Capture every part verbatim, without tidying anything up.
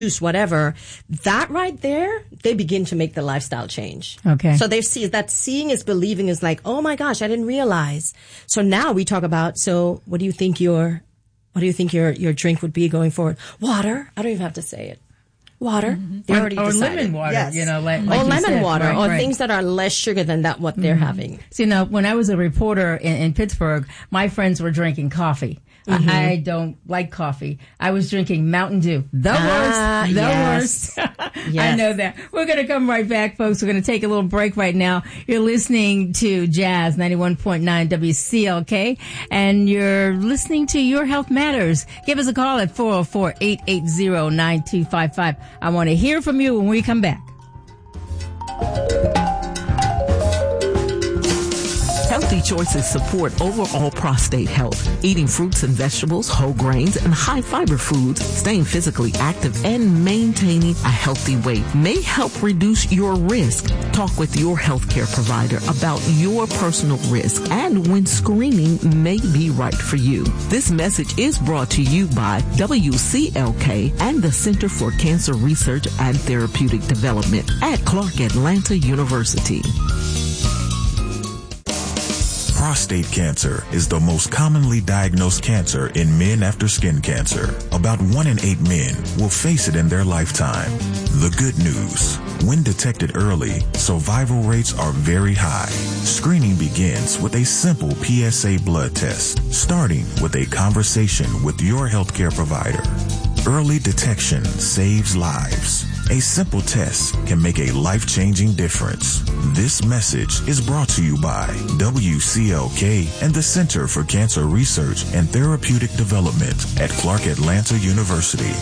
juice, whatever, that right there, they begin to make the lifestyle change. Okay. So they see that seeing is believing is like, oh my gosh, I didn't realize. So now we talk about, so what do you think your, what do you think your, your drink would be going forward? Water. I don't even have to say it. Water. Mm-hmm. They already or, or decided. lemon water, yes. you know, like, or like lemon said. water, right, or right. things that are less sugar than that what they're mm-hmm. having. See, now, when I was a reporter in, in Pittsburgh, my friends were drinking coffee. Mm-hmm. I don't like coffee. I was drinking Mountain Dew. The ah, worst. The yes. worst. yes. I know that. We're going to come right back, folks. We're going to take a little break right now. You're listening to Jazz ninety-one point nine W C L K, and you're listening to Your Health Matters. Give us a call at four oh four, eight eight zero, nine two five five. I want to hear from you when we come back. Healthy choices support overall prostate health. Eating fruits and vegetables, whole grains, and high fiber foods, staying physically active, and maintaining a healthy weight may help reduce your risk. Talk with your healthcare provider about your personal risk and when screening may be right for you. This message is brought to you by W C L K and the Center for Cancer Research and Therapeutic Development at Clark Atlanta University. Prostate cancer is the most commonly diagnosed cancer in men after skin cancer. About one in eight men will face it in their lifetime. The good news, when detected early, survival rates are very high. Screening begins with a simple P S A blood test, starting with a conversation with your healthcare provider. Early detection saves lives. A simple test can make a life-changing difference. This message is brought to you by W C L K and the Center for Cancer Research and Therapeutic Development at Clark Atlanta University.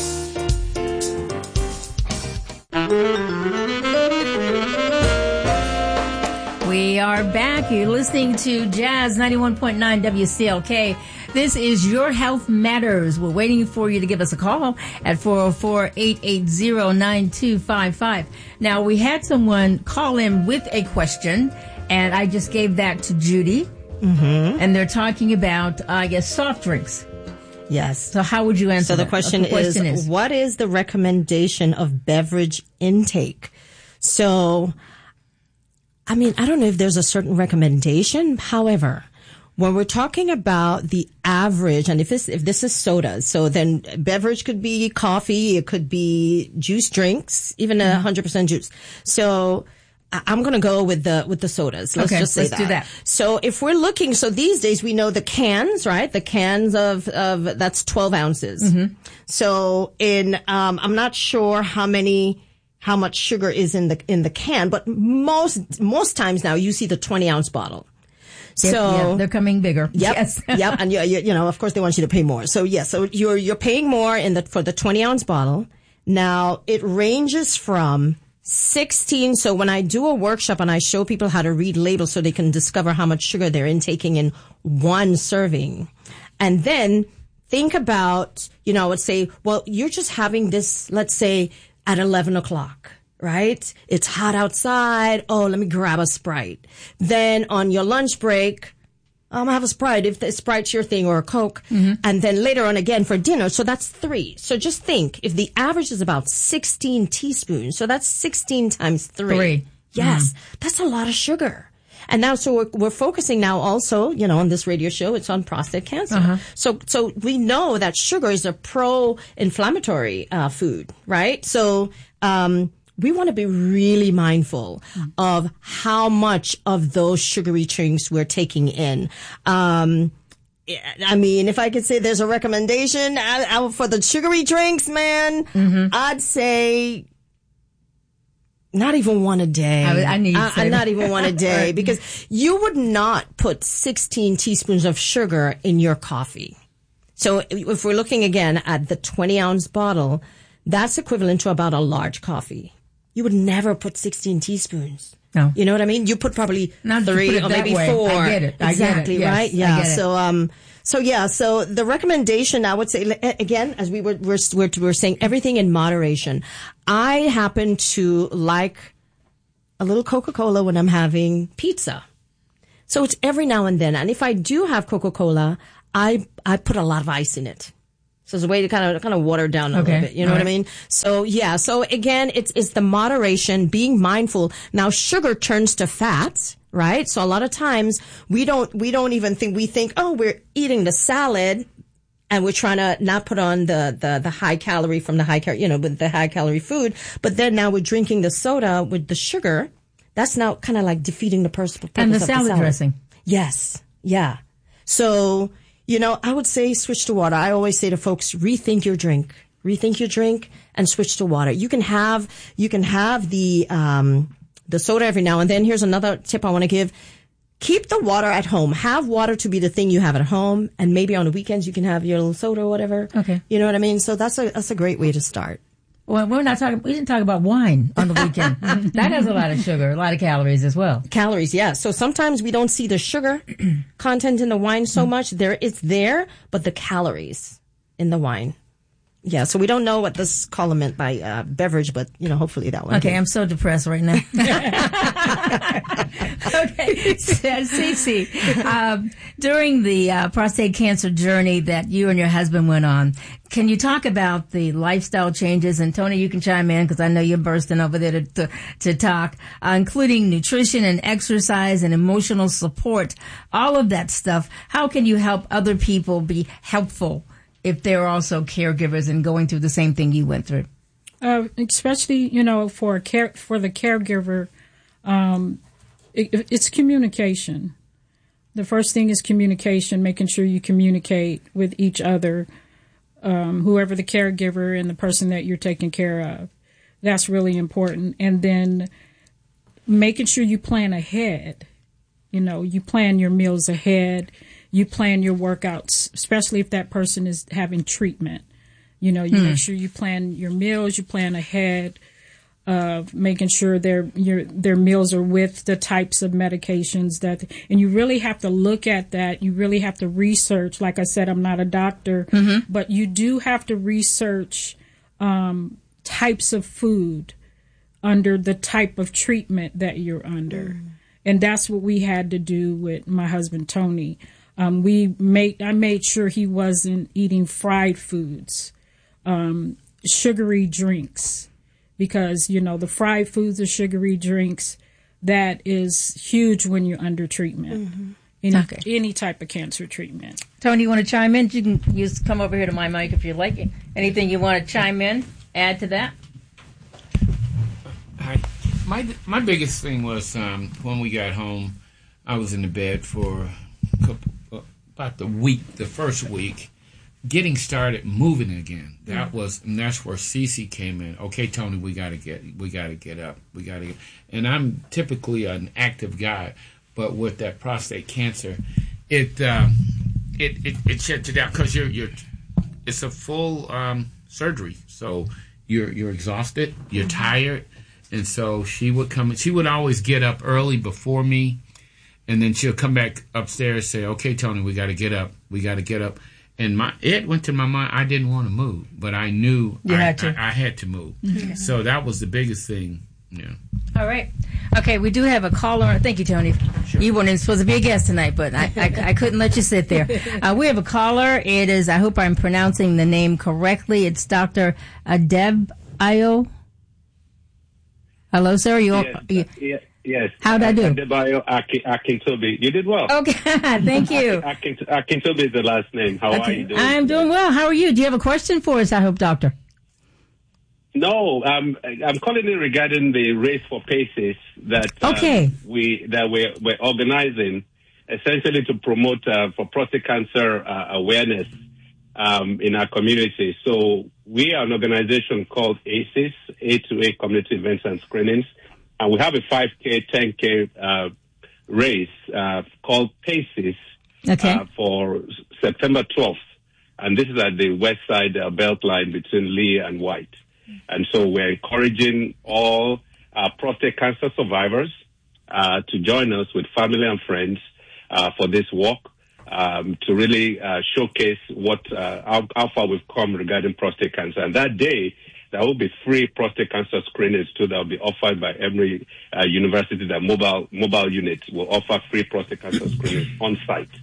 We are back. You're listening to Jazz ninety-one point nine W C L K. This is Your Health Matters. We're waiting for you to give us a call at four oh four, eight eight zero, nine two five five. Now, we had someone call in with a question, and I just gave that to Judy. Mm-hmm. And they're talking about, uh, I guess, soft drinks. Yes. So how would you answer So the that? question, the question is, is, what is the recommendation of beverage intake? So, I mean, I don't know if there's a certain recommendation. However, when we're talking about the average, and if this, if this is sodas, so then beverage could be coffee, it could be juice drinks, even a hundred percent juice. So I'm going to go with the, with the sodas. Let's okay, just say let's that. do that. So if we're looking, so these days we know the cans, right? The cans of, of, that's twelve ounces. Mm-hmm. So in, um, I'm not sure how many, how much sugar is in the, in the can, but most, most times now you see the twenty ounce bottle. Yep, So yep, they're coming bigger. Yep, Yes. yep, and you, you, you know, of course, they want you to pay more. So yes, so you're you're paying more in the for the twenty ounce bottle. Now it ranges from sixteen. So when I do a workshop and I show people how to read labels so they can discover how much sugar they're intaking in one serving, and then think about, you know, I would say, well, you're just having this, let's say, at eleven o'clock. Right? It's hot outside. Oh, let me grab a Sprite. Then on your lunch break, I'm gonna have a Sprite if the Sprite's your thing, or a Coke. Mm-hmm. And then later on again for dinner. So that's three. So just think, if the average is about sixteen teaspoons, so that's sixteen times three. Three. Yes. Mm-hmm. That's a lot of sugar. And now, so we're, we're focusing now also, you know, on this radio show, it's on prostate cancer. Uh-huh. So, so we know that sugar is a pro-inflammatory, uh, food, right? So, um, we want to be really mindful of how much of those sugary drinks we're taking in. Um, I mean, if I could say there's a recommendation I, I, for the sugary drinks, man, mm-hmm. I'd say not even one a day. I, I need I, not even one a day, because you would not put sixteen teaspoons of sugar in your coffee. So if we're looking again at the twenty ounce bottle, that's equivalent to about a large coffee. You would never put sixteen teaspoons. No. You know what I mean? You put probably Not three put it or that maybe way. four. I get it. I exactly, get it. Yes, right? I Yeah. get it. So, um, so yeah, so the recommendation, I would say, again, as we were, we're, we're, we're saying, everything in moderation. I happen to like a little Coca-Cola when I'm having pizza. So it's every now and then. And if I do have Coca-Cola, I, I put a lot of ice in it. So it's a way to kind of kind of water down a Okay. little bit. You know All what right. I mean? So yeah. So again, it's it's the moderation, being mindful. Now sugar turns to fat, right? So a lot of times we don't we don't even think we think, oh, we're eating the salad and we're trying to not put on the the, the high calorie from the high cal you know with the high calorie food, but then now we're drinking the soda with the sugar. That's now kind of like defeating the purpose purpose And the of salad the salad dressing. Yes. Yeah. So, you know, I would say switch to water. I always say to folks, rethink your drink, rethink your drink and switch to water. You can have, you can have the, um, the soda every now and then. Here's another tip I want to give. Keep the water at home. Have water to be the thing you have at home. And maybe on the weekends you can have your little soda or whatever. Okay. You know what I mean? So that's a, that's a great way to start. Well, we're not talking, we didn't talk about wine on the weekend. That has a lot of sugar, a lot of calories as well. Calories, yeah. So sometimes we don't see the sugar content in the wine so much. There, it's there, but the calories in the wine. Yeah, so we don't know what this column meant by uh, beverage, but, you know, hopefully that one. Okay, did. I'm so depressed right now. Okay, Cece, um, during the uh, prostate cancer journey that you and your husband went on, can you talk about the lifestyle changes? And Tony, you can chime in because I know you're bursting over there to to, to talk, uh, including nutrition and exercise and emotional support, all of that stuff. How can you help other people be helpful if they're also caregivers and going through the same thing you went through? Uh, especially, you know, for a care for the caregiver, um, it, it's communication. The first thing is communication, making sure you communicate with each other, um, whoever the caregiver and the person that you're taking care of. That's really important. And then making sure you plan ahead. You know, you plan your meals ahead. You plan your workouts, especially if that person is having treatment. You know, you mm. make sure you plan your meals, you plan ahead of making sure their your their meals are with the types of medications that, and you really have to look at that. You really have to research. Like I said, I'm not a doctor, mm-hmm. but you do have to research um, types of food under the type of treatment that you're under. Mm. And that's what we had to do with my husband, Tony. Um, we made, I made sure he wasn't eating fried foods, um, sugary drinks, because, you know, the fried foods, the sugary drinks, that is huge when you're under treatment. Mm-hmm. Any, okay. any type of cancer treatment. Tony, you want to chime in? You can just come over here to my mic if you like it. Anything you want to chime in, add to that? I, my my biggest thing was um, when we got home, I was in the bed for a couple, uh, about the week, the first week, getting started moving again. That mm-hmm. was, and that's where Cece came in. Okay, Tony, we gotta get, we gotta get up, we gotta get. And I'm typically an active guy, but with that prostate cancer, it um, it, it it shuts you down because you're you're, it's a full um, surgery, so you're you're exhausted, you're mm-hmm. tired. And so she would come, she would always get up early before me, and then she'll come back upstairs and say, okay, Tony, we got to get up. We got to get up. And my it went to my mind, I didn't want to move, but I knew you I, had to. I, I had to move. Mm-hmm. So that was the biggest thing. Yeah. All right. Okay, we do have a caller. Thank you, Tony. Sure. You weren't supposed to be a guest tonight, but I, I, I couldn't let you sit there. Uh, we have a caller. It is, I hope I'm pronouncing the name correctly. It's Doctor Adeb Ayo. Hello, sir. You, yes, you, yes, yes. How'd I do? Adebayo Akintobi. You did well. Okay, thank you. Akintobi is the last name. How are you doing? I'm doing well. How are you? Do you have a question for us, I hope, Doctor? No, um, I'm calling in regarding the race for PACES that okay. um, we that we're, we're organizing, essentially to promote uh, for prostate cancer uh, awareness um, in our community. So we are an organization called A C E S, A to A Community Events and Screenings, and we have a five K, ten K uh, race uh, called PACES okay. uh, for September twelfth, and this is at the west side uh, Beltline between Lee and White. And so we're encouraging all uh, prostate cancer survivors uh, to join us with family and friends uh, for this walk um, to really uh, showcase what uh, how, how far we've come regarding prostate cancer. And that day, there will be free prostate cancer screenings too that will be offered by Emory uh, University. That mobile mobile units will offer free prostate cancer screenings on site.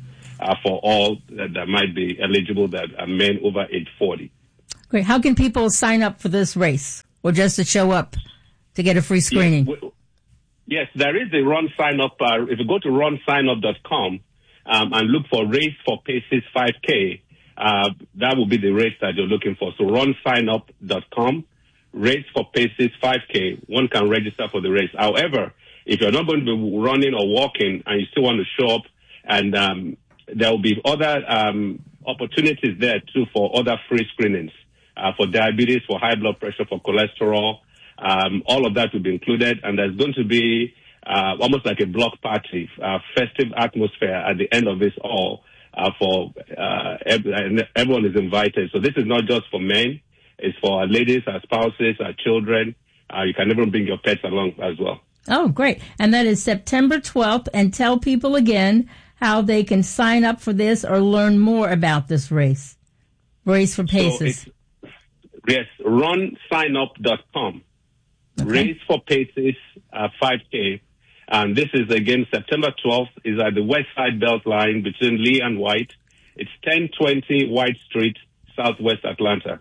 uh, for all that, that might be eligible that are men over age forty. Great. How can people sign up for this race, or just to show up to get a free screening? Yes, yes there is a run sign up. Uh, if you go to run sign up dot com um, and look for Race for Paces five K, uh, that will be the race that you're looking for. So run sign up dot com, Race for Paces five K. One can register for the race. However, if you're not going to be running or walking and you still want to show up, and um, there will be other um, opportunities there too for other free screenings. Uh, for diabetes, for high blood pressure, for cholesterol, um, all of that will be included. And there's going to be uh, almost like a block party, uh, festive atmosphere at the end of this all uh, for uh, every, everyone is invited. So this is not just for men. It's for our ladies, our spouses, our children. Uh, you can even bring your pets along as well. Oh, great. And that is September twelfth. And tell people again how they can sign up for this or learn more about this race. Race for Paces. So Yes, run sign up dot com. Okay. Race for Paces uh, five K. And this is, again, September twelfth, is at the West Side Beltline between Lee and White. It's ten twenty White Street, Southwest Atlanta.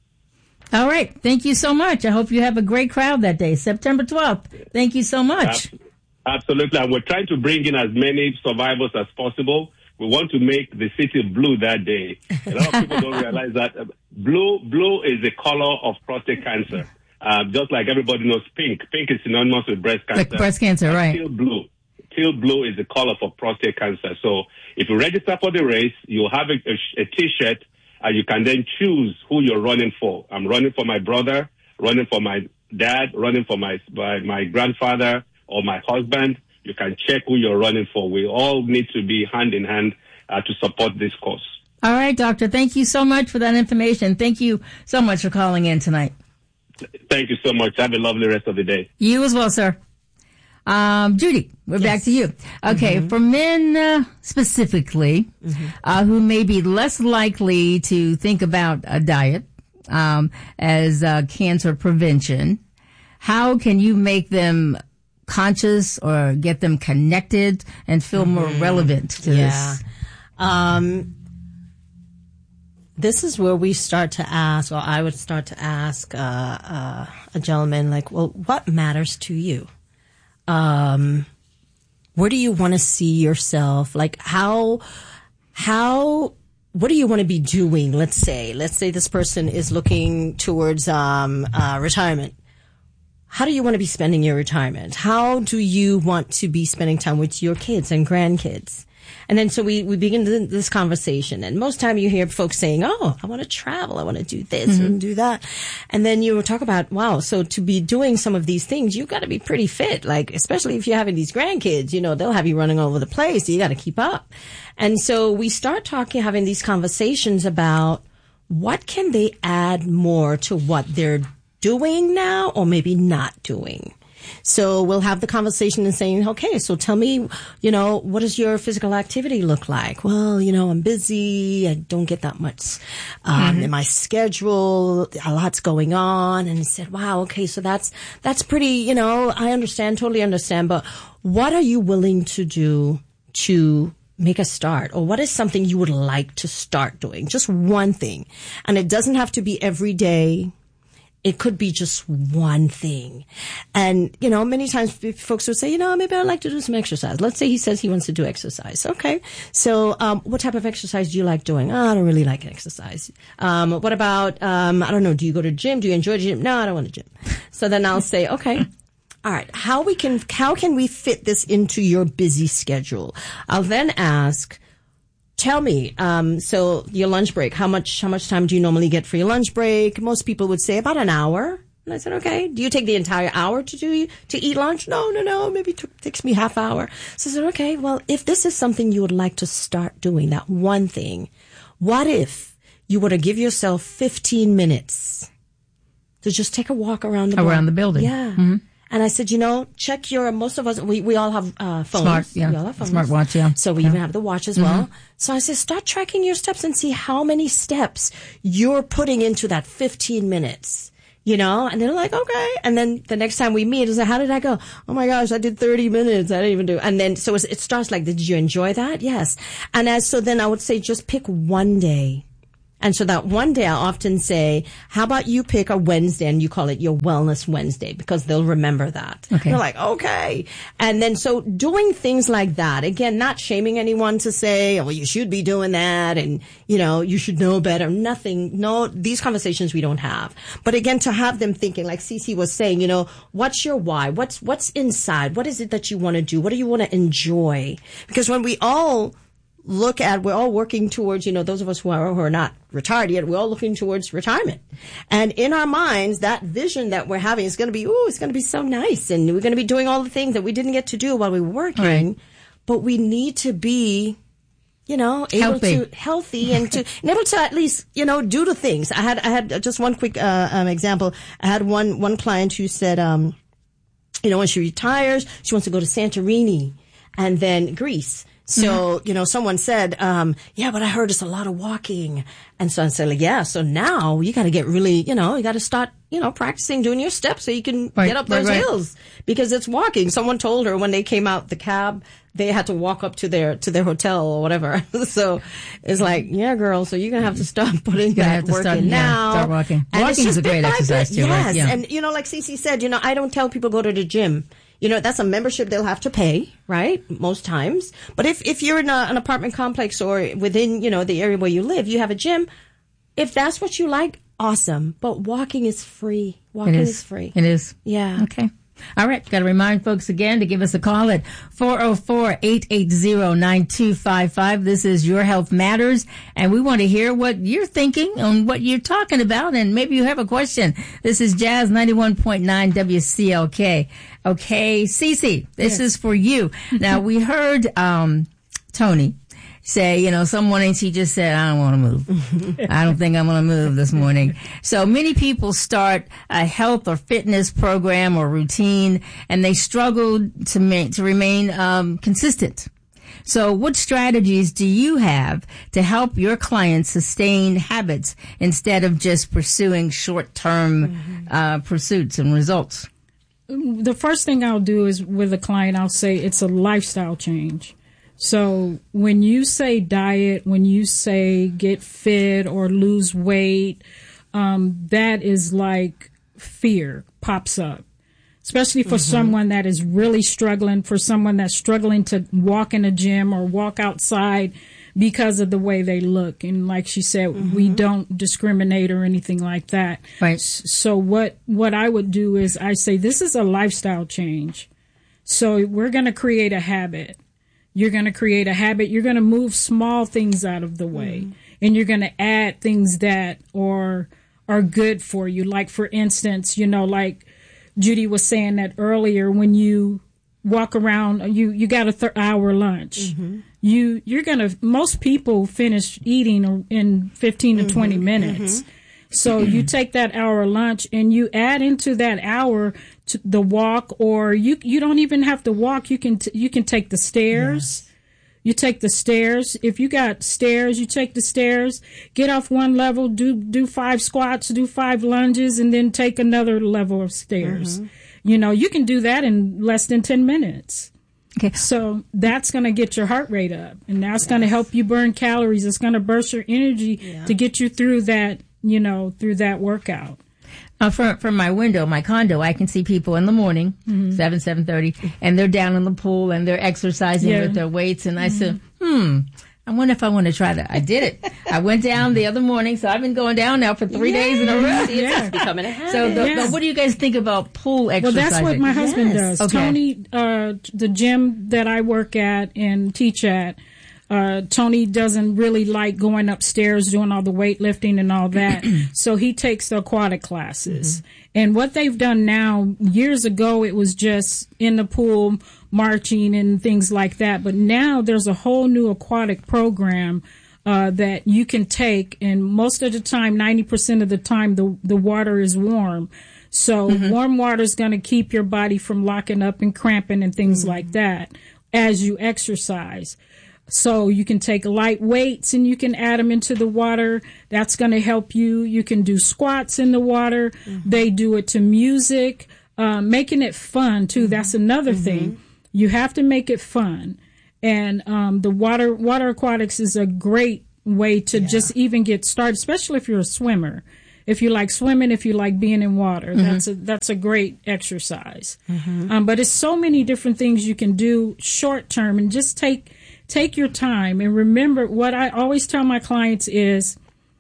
All right. Thank you so much. I hope you have a great crowd that day, September twelfth. Thank you so much. Absolutely. And we're trying to bring in as many survivors as possible. We want to make the city blue that day. A lot of people don't realize that blue blue is the color of prostate cancer. Uh, just like everybody knows pink. Pink is synonymous with breast cancer. Like breast cancer, and right. Teal blue. Teal blue is the color for prostate cancer. So if you register for the race, you'll have a, a, a T-shirt, and you can then choose who you're running for. I'm running for my brother, running for my dad, running for my, my, my grandfather or my husband. You can check who you're running for. We all need to be hand in hand uh, to support this cause. All right, Doctor. Thank you so much for that information. Thank you so much for calling in tonight. Thank you so much. Have a lovely rest of the day. You as well, sir. Um, Judy, we're yes. back to you. Okay, mm-hmm. for men uh, specifically, mm-hmm. uh, who may be less likely to think about a diet um, as uh, cancer prevention, how can you make them conscious or get them connected and feel mm-hmm. more relevant to yeah. this? Um, this is where we start to ask, or I would start to ask uh, uh, a gentleman, like, well, what matters to you? Um, where do you want to see yourself? Like, how, how, what do you want to be doing? Let's say, let's say this person is looking towards um, uh, retirement. How do you want to be spending your retirement? How do you want to be spending time with your kids and grandkids? And then so we, we begin this conversation. And most time you hear folks saying, oh, I want to travel. I want to do this mm-hmm. and do that. And then you talk about, wow, so to be doing some of these things, you got to be pretty fit. Like, especially if you're having these grandkids, you know, they'll have you running all over the place. You got to keep up. And so we start talking, having these conversations about what can they add more to what they're doing now or maybe not doing. So we'll have the conversation and saying, okay, so tell me, you know, what does your physical activity look like? Well, you know, I'm busy. I don't get that much um, mm-hmm. in my schedule. A lot's going on. And he said, wow, okay, so that's, that's pretty, you know, I understand, totally understand. But what are you willing to do to make a start? Or what is something you would like to start doing? Just one thing. And it doesn't have to be every day. It could be just one thing. And, you know, many times folks will say, you know, maybe I'd like to do some exercise. Let's say he says he wants to do exercise. Okay. So, um, what type of exercise do you like doing? Oh, I don't really like exercise. Um, what about, um, I don't know, do you go to gym? Do you enjoy the gym? No, I don't want to gym. So then I'll say, okay. All right. How we can, how can we fit this into your busy schedule? I'll then ask, tell me, um, so your lunch break, how much, how much time do you normally get for your lunch break? Most people would say about an hour. And I said, okay, do you take the entire hour to do, to eat lunch? No, no, no, maybe it t- takes me half hour. So I said, okay, well, if this is something you would like to start doing, that one thing, what if you were to give yourself fifteen minutes to just take a walk around the around block? the building? Yeah. Mm-hmm. And I said, you know, check your, most of us, we, we all have uh, phones. Smart, yeah. We all have phones. Smartwatch, yeah. So we yeah. even have the watch as mm-hmm. well. So I said, start tracking your steps and see how many steps you're putting into that fifteen minutes. You know, and they're like, okay. And then the next time we meet, it's like, how did I go? Oh my gosh, I did thirty minutes. I didn't even do. And then, so it starts like, did you enjoy that? Yes. And as, so then I would say, just pick one day. And so that one day I often say, how about you pick a Wednesday and you call it your Wellness Wednesday, because they'll remember that. Okay. They're like, okay. And then so doing things like that, again, not shaming anyone to say, oh, well, you should be doing that and, you know, you should know better. Nothing. No, these conversations we don't have. But again, to have them thinking, like Cece was saying, you know, what's your why? What's, what's inside? What is it that you want to do? What do you want to enjoy? Because when we all look at, we're all working towards, you know, those of us who are, who are not retired yet, we're all looking towards retirement. And in our minds, that vision that we're having is going to be, ooh, it's going to be so nice. And we're going to be doing all the things that we didn't get to do while we were working. Right. But we need to be, you know, able healthy. to, healthy and to, and able to at least, you know, do the things. I had, I had just one quick, uh, um, example. I had one, one client who said, um, you know, when she retires, she wants to go to Santorini and then Greece. So, mm-hmm. you know, someone said, um, yeah, but I heard it's a lot of walking. And so I said, like, yeah, so now you got to get really, you know, you got to start, you know, practicing doing your steps so you can right, get up right, those right. hills, because it's walking. Someone told her when they came out the cab, they had to walk up to their, to their hotel or whatever. So it's like, yeah, girl, so you're going to have to start putting that work start, in yeah, now. Start walking. And Walking is a great exercise too, yes. right? Yeah. And, you know, like Cece said, you know, I don't tell people go to the gym. You know, that's a membership they'll have to pay, right? Most times. But if, if you're in a, an apartment complex or within, you know, the area where you live, you have a gym. If that's what you like, awesome. But walking is free. Walking is. is free. It is. Yeah. Okay. All right. Got to remind folks again to give us a call at four oh four, eight eight zero, nine two five five. This is Your Health Matters, and we want to hear what you're thinking on what you're talking about, and maybe you have a question. This is Jazz ninety-one point nine W C L K. Okay, Cece, this yes. is for you. Now, we heard um Tony say, you know, some mornings he just said, I don't want to move. I don't think I'm going to move this morning. So many people start a health or fitness program or routine, and they struggle to ma- to remain um, consistent. So what strategies do you have to help your clients sustain habits instead of just pursuing short-term mm-hmm. uh, pursuits and results? The first thing I'll do is with a client, I'll say it's a lifestyle change. So when you say diet, when you say get fit or lose weight, um, that is like fear pops up, especially for mm-hmm. someone that is really struggling, for someone that's struggling to walk in a gym or walk outside because of the way they look. And like she said, mm-hmm. we don't discriminate or anything like that. Right. So what, what I would do is I say, this is a lifestyle change. So we're going to create a habit. You're going to create a habit. You're going to move small things out of the way, mm. and you're going to add things that are are good for you. Like, for instance, you know, like Judy was saying that earlier, when you walk around, you, you got a th- hour lunch. Mm-hmm. You, you're going to, most people finish eating in fifteen to twenty mm-hmm. minutes. Mm-hmm. So you take that hour lunch and you add into that hour to the walk, or you you don't even have to walk. You can t- you can take the stairs. Yes. You take the stairs. If you got stairs, you take the stairs. Get off one level, do do five squats, do five lunges, and then take another level of stairs. Mm-hmm. You know, you can do that in less than ten minutes. Okay. So that's going to get your heart rate up, and that's yes. going to help you burn calories. It's going to burst your energy yeah. to get you through that. You know, through that workout. Uh, from, from my window, my condo, I can see people in the morning, mm-hmm. seven, seven thirty, and they're down in the pool and they're exercising yeah. with their weights. And I mm-hmm. said, hmm, I wonder if I want to try that. I did it. I went down the other morning, so I've been going down now for three yes. days in a row. Yeah. It's becoming a habit. So the, yes. the, what do you guys think about pool exercising? Well, that's what my husband yes. does. Okay. Tony, uh, the gym that I work at and teach at, Uh, Tony doesn't really like going upstairs doing all the weightlifting and all that. So he takes the aquatic classes. Mm-hmm. And what they've done now, years ago, it was just in the pool marching and things like that. But now there's a whole new aquatic program uh, that you can take. And most of the time, ninety percent of the time, the, the water is warm. So mm-hmm. warm water is going to keep your body from locking up and cramping and things mm-hmm. like that as you exercise. So you can take light weights and you can add them into the water. That's going to help you. You can do squats in the water. Mm-hmm. They do it to music, uh, making it fun too. Mm-hmm. That's another mm-hmm. thing. You have to make it fun. And um, the water water aquatics is a great way to yeah. just even get started, especially if you're a swimmer. If you like swimming, if you like being in water, mm-hmm. that's a that's a great exercise. Mm-hmm. Um, but it's so many different things you can do short term, and just take take your time. And remember, what I always tell my clients is,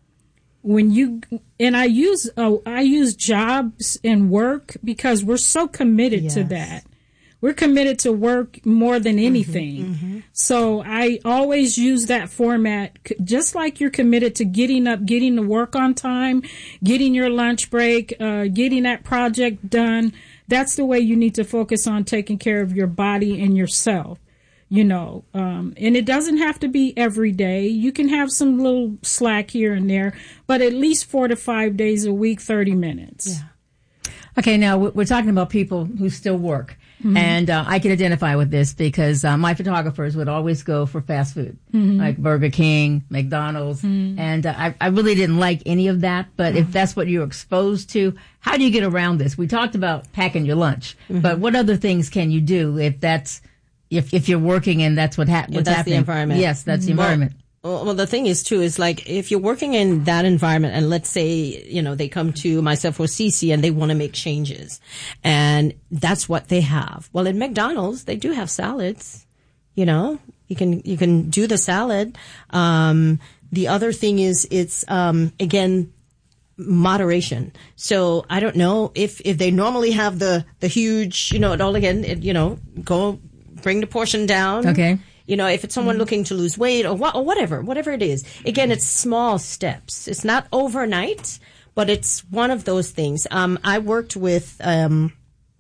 when you and I use uh, I use jobs and work because we're so committed yes. to that. We're committed to work more than anything. Mm-hmm, mm-hmm. So I always use that format, just like you're committed to getting up, getting to work on time, getting your lunch break, uh, getting that project done. That's the way you need to focus on taking care of your body and yourself, you know. Um, and it doesn't have to be every day. You can have some little slack here and there, but at least four to five days a week, thirty minutes. Yeah. Okay, now we're talking about people who still work. Mm-hmm. And uh, I can identify with this because uh, my photographers would always go for fast food, mm-hmm. like Burger King, McDonald's. Mm-hmm. And uh, I, I really didn't like any of that. But mm-hmm. if that's what you're exposed to, how do you get around this? We talked about packing your lunch. Mm-hmm. But what other things can you do if that's if if you're working and that's what ha- what's if that's happening? The environment. Yes, that's the well, environment. Well, well, the thing is, too, is like if you're working in that environment and let's say, you know, they come to myself or Cece and they want to make changes and that's what they have. Well, in McDonald's, they do have salads, you know, you can, you can do the salad. Um, the other thing is it's, um, again, moderation. So I don't know if, if they normally have the, the huge, you know, it all again, it, you know, go bring the portion down. Okay. You know, if it's someone looking to lose weight or, what, or whatever, whatever it is. Again, it's small steps. It's not overnight, but it's one of those things. Um, I worked with um,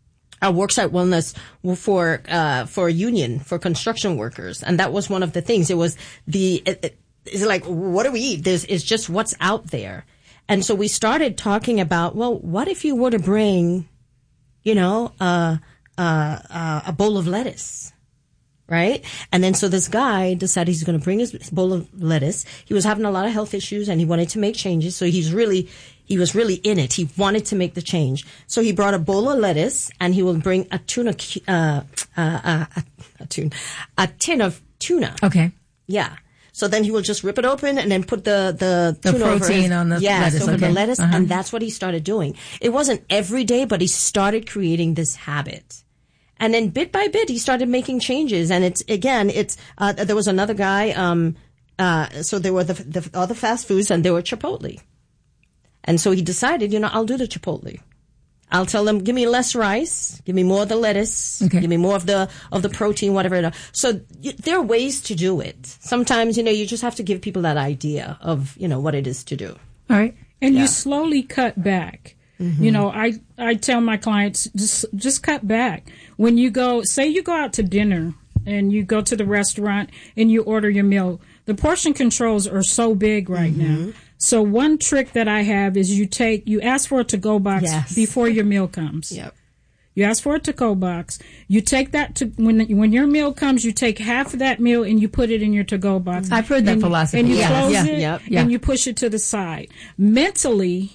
a worksite wellness for uh, for a union for construction workers, and that was one of the things. It was the it, it, it's like, what do we eat? There's it's just what's out there, and so we started talking about, well, what if you were to bring, you know, uh, uh, uh, a bowl of lettuce. Right? And then so this guy decided he's going to bring his bowl of lettuce. He was having a lot of health issues and he wanted to make changes. So he's really, he was really in it. He wanted to make the change. So he brought a bowl of lettuce and he will bring a tuna, uh, uh, uh, a, a tuna, a tin of tuna. Okay. Yeah. So then he will just rip it open and then put the, the, the tuna protein over his, on the yeah, lettuce. over okay. the lettuce. Uh-huh. And that's what he started doing. It wasn't every day, but he started creating this habit. And then bit by bit, he started making changes. And it's, again, it's, uh, there was another guy, um, uh, so there were the, the other fast foods and there were Chipotle. And so he decided, you know, I'll do the Chipotle. I'll tell them, give me less rice, give me more of the lettuce, okay. give me more of the, of the protein, whatever it is. So you, there are ways to do it. Sometimes, you know, you just have to give people that idea of, you know, what it is to do. All right. And yeah. you slowly cut back. Mm-hmm. You know, I, I tell my clients, just just cut back. When you go, say you go out to dinner and you go to the restaurant and you order your meal, the portion controls are so big right mm-hmm. now. So one trick that I have is you take, you ask for a to-go box yes. before your meal comes. Yep. You ask for a to-go box. You take that to, when when your meal comes, you take half of that meal and you put it in your to-go box. I've heard that and, philosophy. And you yeah. close yeah. it Yep. Yeah. and you push it to the side. Mentally,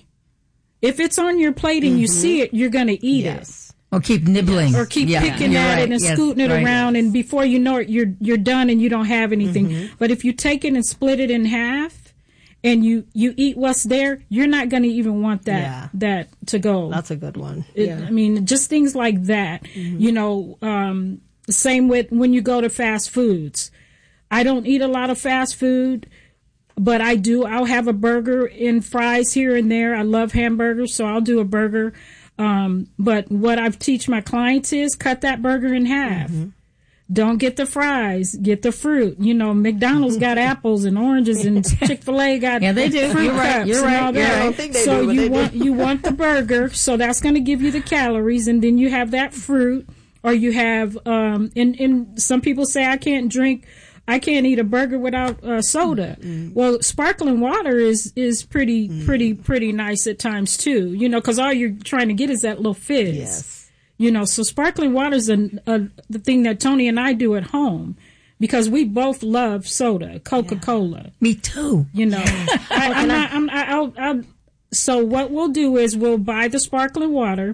if it's on your plate and mm-hmm. you see it, you're going to eat yes. it. Or keep nibbling. Yes. Or keep yeah. picking You're at right. it and yes. scooting it right. around, and before you know it, you're you're done and you don't have anything. Mm-hmm. But if you take it and split it in half and you, you eat what's there, you're not going to even want that yeah. that to go. That's a good one. It, yeah. I mean, just things like that. Mm-hmm. You know, um, same with when you go to fast foods. I don't eat a lot of fast food. But I do, I'll have a burger and fries here and there. I love hamburgers, so I'll do a burger. Um, but what I teach my clients is cut that burger in half. Mm-hmm. Don't get the fries, get the fruit. You know, McDonald's got apples and oranges and Chick-fil-A got yeah, they do. fruit You're right. cups You're and right. all that. Yeah, I don't think they so do, but you they want do. you want the burger, so that's going to give you the calories, and then you have that fruit, or you have um and, and some people say I can't drink I can't eat a burger without uh, soda. Mm. Well, sparkling water is is pretty mm. pretty pretty nice at times too. You know, because all you're trying to get is that little fizz. Yes. You know, so sparkling water is a, a, the thing that Tony and I do at home. because we both love soda, Coca-Cola. Yeah. Me too. You know, I, I'm not, I'm, I, I'll, I'll, so what we'll do is we'll buy the sparkling water.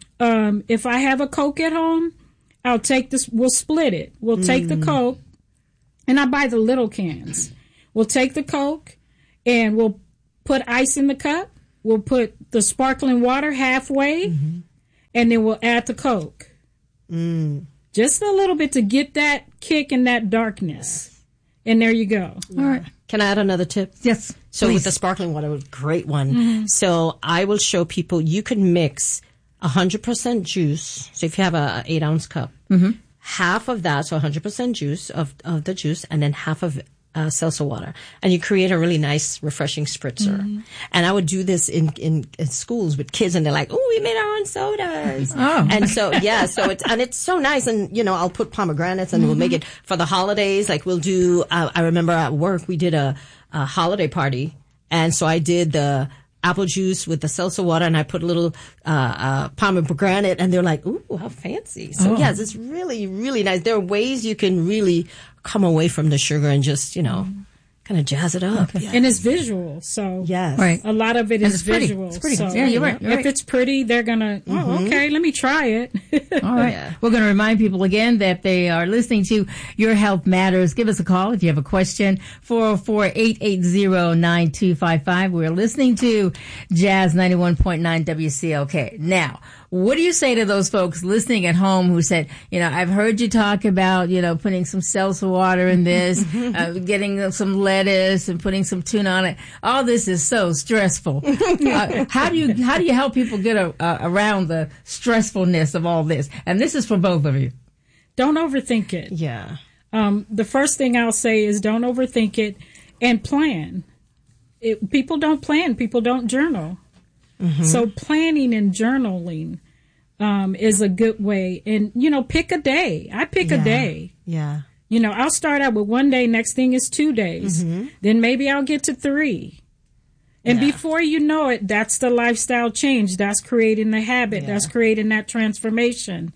Um, if I have a Coke at home, I'll take this, we'll split it. We'll mm. take the Coke, and I buy the little cans. We'll take the Coke, and we'll put ice in the cup. We'll put the sparkling water halfway, mm-hmm. and then we'll add the Coke. Mm. Just a little bit to get that kick and that darkness. And there you go. Yeah. All right. Can I add another tip? Yes. So please. With the sparkling water, great one. Mm-hmm. So I will show people you can mix one hundred percent juice. So if you have a eight ounce cup, mm-hmm. half of that, so one hundred percent juice of, of the juice, and then half of Uh, seltzer water, and you create a really nice, refreshing spritzer. Mm-hmm. And I would do this in, in, in schools with kids, and they're like, "Oh, we made our own sodas." Oh. And so, yeah, so it's and it's so nice. And you know, I'll put pomegranates, and mm-hmm. we'll make it for the holidays. Like we'll do. Uh, I remember at work we did a, a holiday party, and so I did the apple juice with the seltzer water, and I put a little uh, uh, pomegranate, and they're like, "Ooh, how fancy!" So oh. yes, it's really, really nice. There are ways you can really come away from the sugar and just, you know, kind of jazz it up. Okay. Yeah. And it's visual, so yes, right. a lot of it and is it's pretty. visual. It's pretty. So yeah, you're right. You're if right. it's pretty, they're gonna. Oh, mm-hmm. okay. Let me try it. All right. Yeah. We're going to remind people again that they are listening to Your Health Matters. Give us a call if you have a question. four oh four, eight eight zero, nine two five five. We're listening to Jazz ninety-one point nine W C L K. Now, what do you say to those folks listening at home who said, you know, I've heard you talk about, you know, putting some seltzer water in this, uh, getting some lettuce and putting some tuna on it. All this is so stressful. uh, how do you, how do you help people get a, uh, around the stressfulness of all this? And this is for both of you. Don't overthink it. Yeah. Um, the first thing I'll say is don't overthink it and plan. It, people don't plan. People don't journal. Mm-hmm. So planning and journaling um, is a good way. And, you know, pick a day. I pick yeah. a day. Yeah. You know, I'll start out with one day. Next thing is two days. Mm-hmm. Then maybe I'll get to three. And yeah. before you know it, that's the lifestyle change. That's creating the habit. Yeah. That's creating that transformation.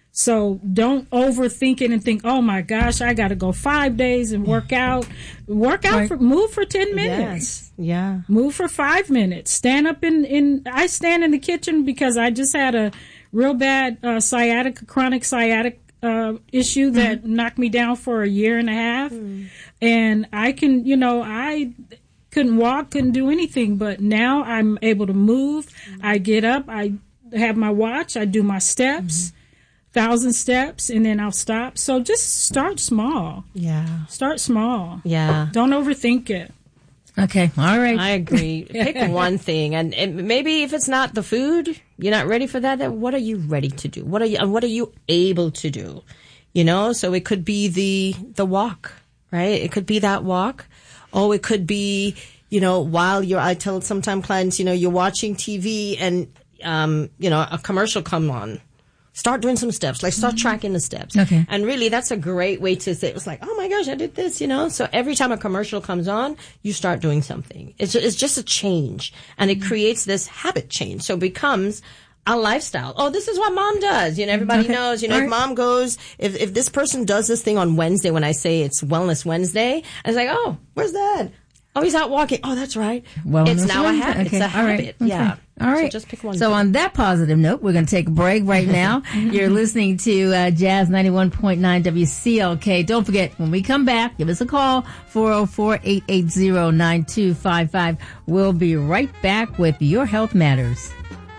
So don't overthink it and think, oh my gosh, I got to go five days and work out. Work out, Right. for, move for ten minutes. Yes. Yeah. Move for five minutes. Stand up in, in, I stand in the kitchen because I just had a real bad uh, sciatic, chronic sciatic uh, issue that mm-hmm. knocked me down for a year and a half. Mm. And I can, you know, I couldn't walk, couldn't do anything, but now I'm able to move. Mm-hmm. I get up, I have my watch, I do my steps. Mm-hmm. Thousand steps, and then I'll stop. So just start small. Yeah. Start small. Yeah. Don't overthink it. Okay. All right. I agree. Pick one thing, and, and maybe if it's not the food, you're not ready for that. Then what are you ready to do? What are you? And what are you able to do? You know. So it could be the the walk, right? It could be that walk. Oh, it could be, you know, while you're. I tell sometimes clients, you know, you're watching T V and um, you know, a commercial come on. Start doing some steps, like start tracking the steps. Okay. And really, that's a great way to say, it's like, oh my gosh, I did this, you know? So every time a commercial comes on, you start doing something. It's, it's just a change. And it creates this habit change. So it becomes a lifestyle. Oh, this is what mom does. You know, everybody Okay. knows, you know, All if right. mom goes, if, if this person does this thing on Wednesday, when I say it's Wellness Wednesday, it's like, oh, where's Dad? Oh, he's out walking. Oh, that's right. Wellness it's now Wednesday. a habit. Okay. It's a All right. habit. Okay. Yeah. All right. So just pick one. So thing. on that positive note, we're going to take a break right now. You're listening to uh, Jazz ninety-one point nine W C L K. Don't forget, when we come back, give us a call, four oh four, eight eight zero, nine two five five. We'll be right back with Your Health Matters.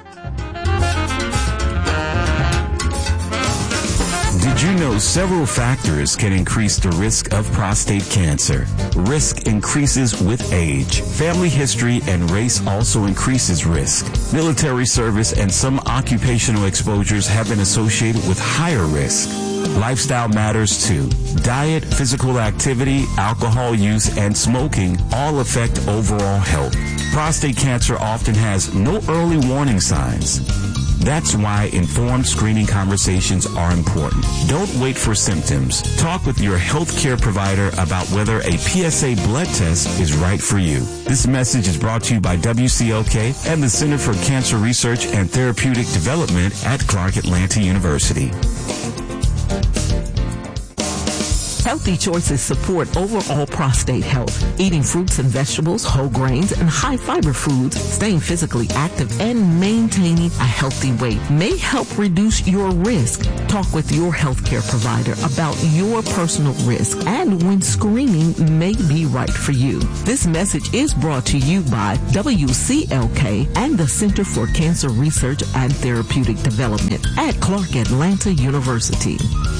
Did you know several factors can increase the risk of prostate cancer? Risk increases with age. Family history and race also increases risk. Military service and some occupational exposures have been associated with higher risk. Lifestyle matters too. Diet, physical activity, alcohol use, and smoking all affect overall health. Prostate cancer often has no early warning signs. That's why informed screening conversations are important. Don't wait for symptoms. Talk with your healthcare provider about whether a P S A blood test is right for you. This message is brought to you by W C L K and the Center for Cancer Research and Therapeutic Development at Clark Atlanta University. Healthy choices support overall prostate health. Eating fruits and vegetables, whole grains, and high fiber foods, staying physically active, and maintaining a healthy weight may help reduce your risk. Talk with your healthcare provider about your personal risk and when screening may be right for you. This message is brought to you by W C L K and the Center for Cancer Research and Therapeutic Development at Clark Atlanta University.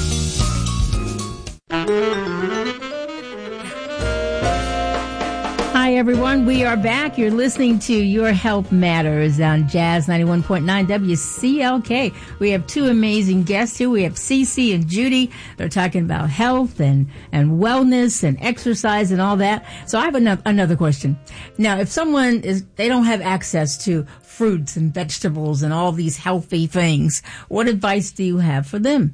Hi, everyone. We are back. You're listening to Your Health Matters on Jazz ninety-one point nine W C L K. We have two amazing guests here. We have Cece and Judy. They're talking about health and, and wellness and exercise and all that. So I have another, another question. Now, if someone is, they don't have access to fruits and vegetables and all these healthy things, what advice do you have for them?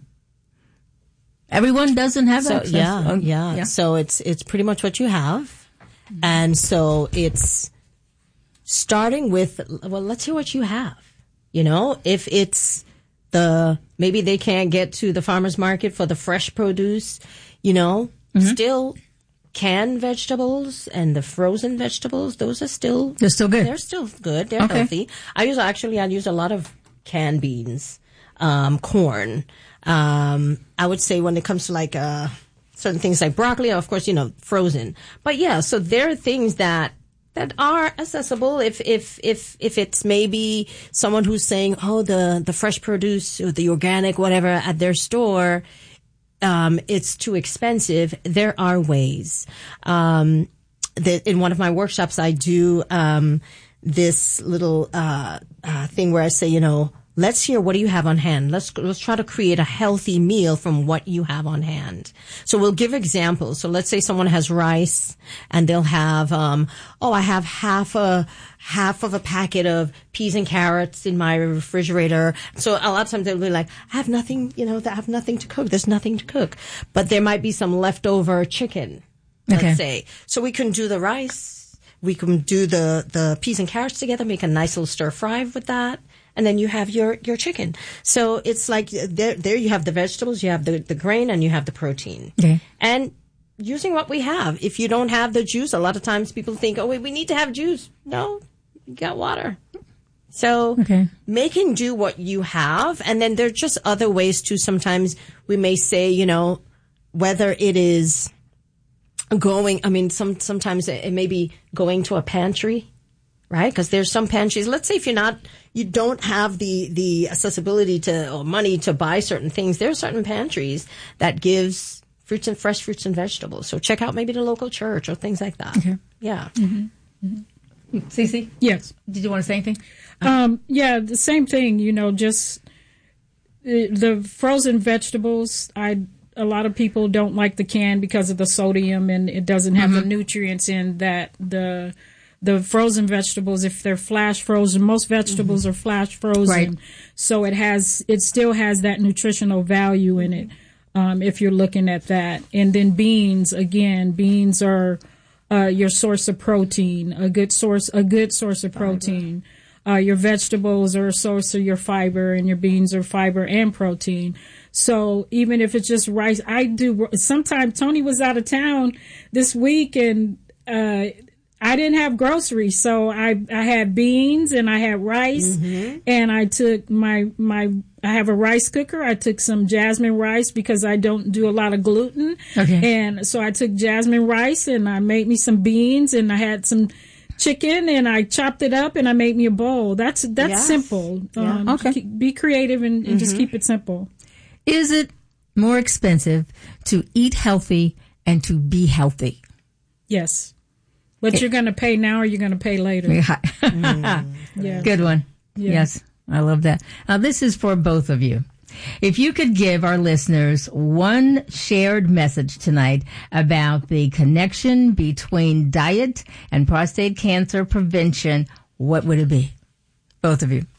Everyone doesn't have so, access. Yeah, Oh, yeah, yeah. So it's it's pretty much what you have. And so it's starting with, well, let's hear what you have. You know, if it's the, maybe they can't get to the farmer's market for the fresh produce, you know, mm-hmm. still canned vegetables and the frozen vegetables, those are still, they're still good. They're still good. They're okay. healthy. I use, actually, I use a lot of canned beans, um, corn. Um, I would say when it comes to like, uh, certain things like broccoli, of course, you know, frozen. But yeah, so there are things that that are accessible if if if if it's maybe someone who's saying, oh, the the fresh produce or the organic whatever at their store, um, it's too expensive. There are ways. Um, that in one of my workshops, I do um, this little uh, uh, thing where I say, you know, let's hear what do you have on hand. Let's let's try to create a healthy meal from what you have on hand. So we'll give examples. So let's say someone has rice and they'll have um oh I have half a half of a packet of peas and carrots in my refrigerator. So a lot of times they'll be like, I have nothing, you know, I have nothing to cook. There's nothing to cook. But there might be some leftover chicken, let's okay. say. So we can do the rice. We can do the the peas and carrots together, make a nice little stir fry with that. And then you have your, your chicken. So it's like there, there you have the vegetables, you have the, the grain, and you have the protein. Okay. And using what we have. If you don't have the juice, a lot of times people think, oh, wait, we need to have juice. No, you got water. So okay. making do what you have. And then there are just other ways too. Sometimes we may say, you know, whether it is going, I mean, some sometimes it may be going to a pantry. Right? Because there's some pantries. Let's say if you're not, you don't have the, the accessibility to, or money to buy certain things. There are certain pantries that gives fruits and fresh fruits and vegetables. So check out maybe the local church or things like that. Okay. Yeah. Mm-hmm. Mm-hmm. Cece? Yes. Did you want to say anything? Um, yeah, the same thing, you know, just the, the frozen vegetables. I, a lot of people don't like the can because of the sodium and it doesn't have mm-hmm. the nutrients in that the, The frozen vegetables, if they're flash frozen, most vegetables mm-hmm. are flash frozen. Right. So it has, it still has that nutritional value in it, um, if you're looking at that. And then beans, again, beans are, uh, your source of protein, a good source, a good source of protein. Uh, your vegetables are a source of your fiber and your beans are fiber and protein. So even if it's just rice, I do, sometimes Tony was out of town this week and, uh, I didn't have groceries, so I I had beans and I had rice, mm-hmm. and I took my my I have a rice cooker. I took some jasmine rice because I don't do a lot of gluten, okay. and so I took jasmine rice and I made me some beans and I had some chicken and I chopped it up and I made me a bowl. That's that's yes. simple. Yeah. Um, okay, be creative and, and mm-hmm. just keep it simple. Is it more expensive to eat healthy and to be healthy? Yes. But you're going to pay now or you're going to pay later. mm. yeah. Good one. Yeah. Yes, I love that. Now, this is for both of you. If you could give our listeners one shared message tonight about the connection between diet and prostate cancer prevention, what would it be? Both of you.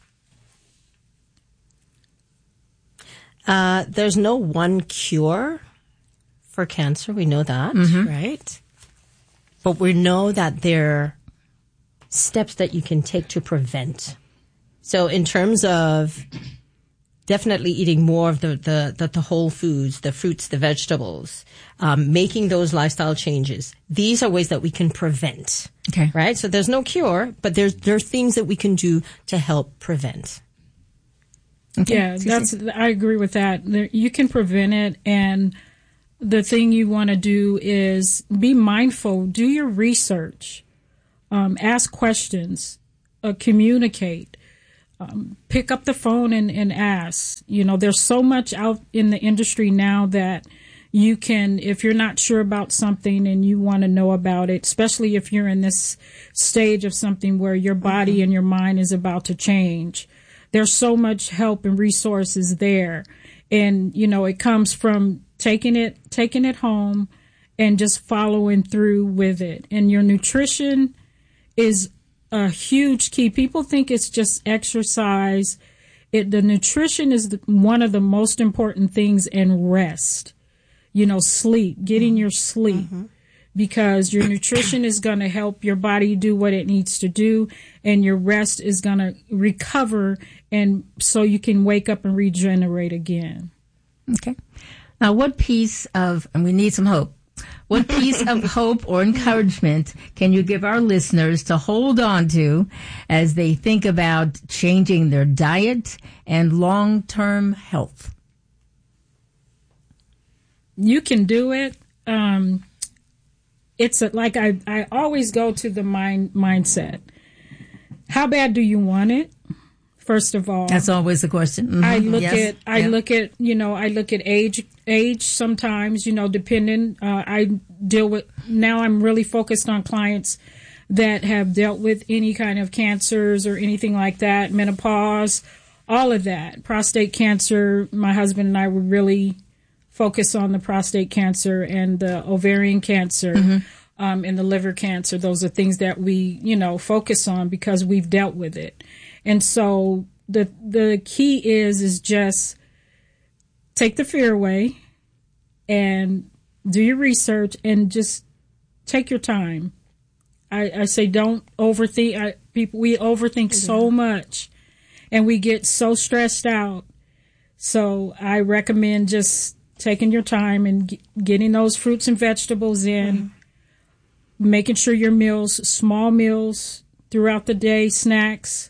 Uh, there's no one cure for cancer. We know that, mm-hmm. right? But we know that there are steps that you can take to prevent. So in terms of definitely eating more of the, the, the, the whole foods, the fruits, the vegetables, um, making those lifestyle changes. These are ways that we can prevent. Okay. Right? So there's no cure, but there's, there are things that we can do to help prevent. Okay. Yeah, that's, I agree with that. There, you can prevent it, and the thing you want to do is be mindful, do your research, um, ask questions, uh, communicate, um, pick up the phone and, and ask. You know, there's so much out in the industry now that you can, if you're not sure about something and you want to know about it, especially if you're in this stage of something where your body mm-hmm. and your mind is about to change. There's so much help and resources there. And, you know, it comes from taking it, taking it home and just following through with it. And your nutrition is a huge key. People think it's just exercise. It, the nutrition is the, one of the most important things, and rest, you know, sleep, getting your sleep. Mm-hmm. Because your nutrition is going to help your body do what it needs to do, and your rest is going to recover, and so you can wake up and regenerate again. Okay. Now, what piece of, and we need some hope, what piece of hope or encouragement can you give our listeners to hold on to as they think about changing their diet and long-term health? You can do it. Um, It's a, like I, I always go to the mind mindset. How bad do you want it? First of all, that's always the question. Mm-hmm. I look yes. at I yeah. look at you know I look at age age sometimes, you know, depending. Uh, I deal with now. I'm really focused on clients that have dealt with any kind of cancers or anything like that, menopause, all of that, prostate cancer. My husband and I were really focus on the prostate cancer and the ovarian cancer, mm-hmm. um, and the liver cancer. Those are things that we, you know, focus on because we've dealt with it. And so the the key is is just take the fear away and do your research and just take your time. I, I say don't overthink. I, people we overthink mm-hmm. so much, and we get so stressed out. So I recommend just taking your time and g- getting those fruits and vegetables in, mm-hmm. making sure your meals, small meals throughout the day, snacks.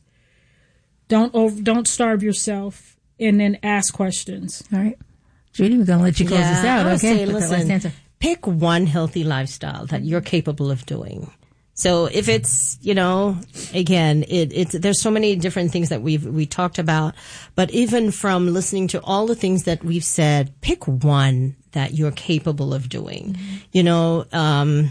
Don't over, don't starve yourself, and then ask questions. All right, Judy, we're gonna let you close yeah, this out. I would Okay, say, listen, pick one healthy lifestyle that you're capable of doing. So if it's, you know, again, it, it's, there's so many different things that we've, we talked about, but even from listening to all the things that we've said, pick one that you're capable of doing. Mm-hmm. You know, um,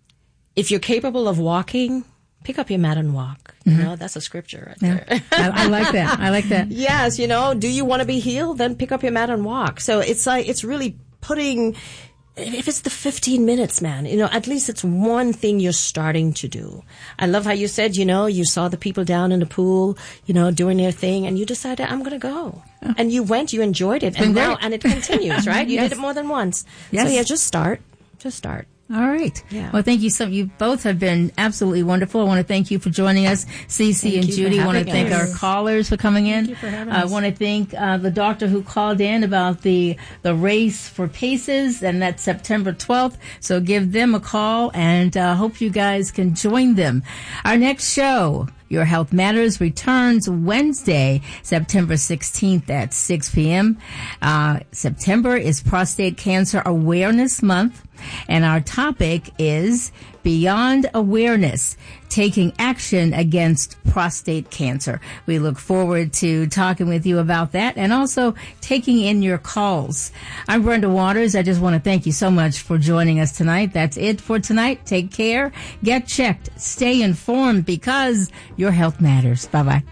if you're capable of walking, pick up your mat and walk. You mm-hmm. know, that's a scripture right yeah. there. I, I like that. I like that. Yes. You know, do you want to be healed? Then pick up your mat and walk. So it's like, it's really putting, if it's the fifteen minutes, man, you know, at least it's one thing you're starting to do. I love how you said, you know, you saw the people down in the pool, you know, doing their thing, and you decided, I'm going to go. Oh. And you went, you enjoyed it, and now, and it continues, right? You yes. did it more than once. Yes. So yeah, just start. Just start. All right. Yeah. Well, thank you so. You both have been absolutely wonderful. I want to thank you for joining us, Cece and Judy. I want to thank us. our callers for coming in. Thank you for having I us. want to thank uh, the doctor who called in about the the race for PACES, and that's September twelfth. So give them a call, and uh, hope you guys can join them. Our next show, Your Health Matters, returns Wednesday, September sixteenth at six p.m. Uh, September is Prostate Cancer Awareness Month, and our topic is Beyond Awareness, Taking Action Against Prostate Cancer. We look forward to talking with you about that and also taking in your calls. I'm Brenda Waters. I just want to thank you so much for joining us tonight. That's it for tonight. Take care. Get checked. Stay informed because your health matters. Bye-bye.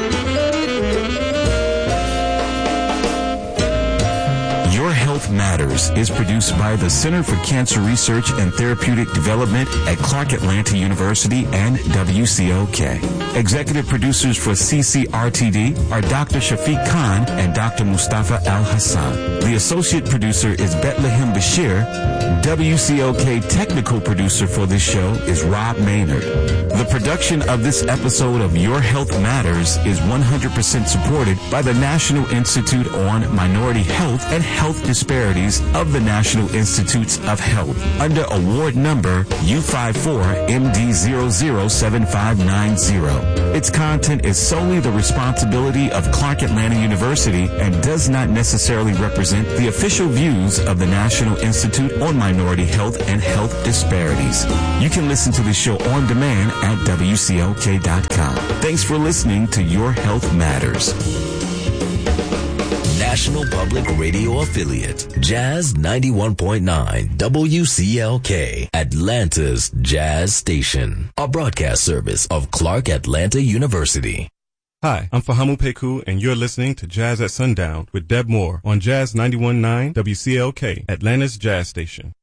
Matters Matters is produced by the Center for Cancer Research and Therapeutic Development at Clark Atlanta University and W C L K. Executive producers for C C R T D are Doctor Shafiq Khan and Doctor Mustafa Al-Hassan. The associate producer is Bethlehem Bashir. W C L K technical producer for this show is Rob Maynard. The production of this episode of Your Health Matters is one hundred percent supported by the National Institute on Minority Health and Health Disparities of the National Institutes of Health under award number U five four M D zero zero seven five nine zero. Its content is solely the responsibility of Clark Atlanta University and does not necessarily represent the official views of the National Institute on Minority Health and Health Disparities. You can listen to the show on demand at W C L K dot com. Thanks for listening to Your Health Matters. National Public Radio affiliate, Jazz ninety-one point nine W C L K, Atlanta's Jazz Station, a broadcast service of Clark Atlanta University. Hi, I'm Fahamu Peku, and you're listening to Jazz at Sundown with Deb Moore on Jazz ninety-one point nine W C L K, Atlanta's Jazz Station.